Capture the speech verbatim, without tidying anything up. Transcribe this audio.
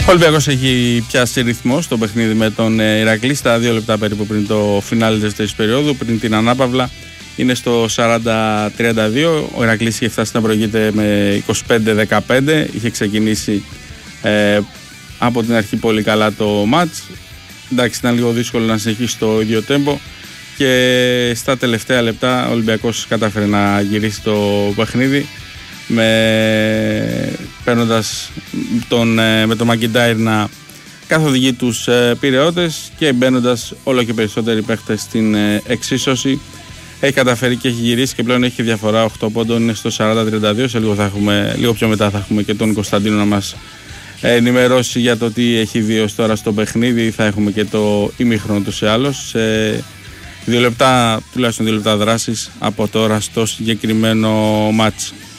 Ο Ολυμπιακός έχει πιάσει ρυθμό στο παιχνίδι με τον Ηρακλή στα δύο λεπτά περίπου πριν το φινάλε της δεύτερης περίοδου, πριν την ανάπαυλα. Είναι στο σαράντα τριάντα δύο. Ο Ηρακλής είχε φτάσει να προηγείται με είκοσι πέντε δεκαπέντε. Είχε ξεκινήσει ε, από την αρχή πολύ καλά το μάτς. Εντάξει, ήταν λίγο δύσκολο να συνεχίσει το ίδιο τέμπο. Και στα τελευταία λεπτά ο Ολυμπιακός κατάφερε να γυρίσει το παιχνίδι με, παίρνοντας τον, με τον Μακιντάιρ να καθοδηγεί τους ε, πειραιώτες και μπαίνοντας όλο και περισσότεροι παίχτες στην ε, εξίσωση. Έχει καταφέρει και έχει γυρίσει και πλέον έχει διαφορά οκτώ πόντων, είναι στο σαράντα τριάντα δύο. Σε λίγο, θα έχουμε, λίγο πιο μετά θα έχουμε και τον Κωνσταντίνο να μας ενημερώσει για το τι έχει δει ως τώρα στο παιχνίδι. Θα έχουμε και το ημίχρονο τους ή άλλως. Σε δύο λεπτά, τουλάχιστον δύο λεπτά δράσης από τώρα στο συγκεκριμένο μάτς.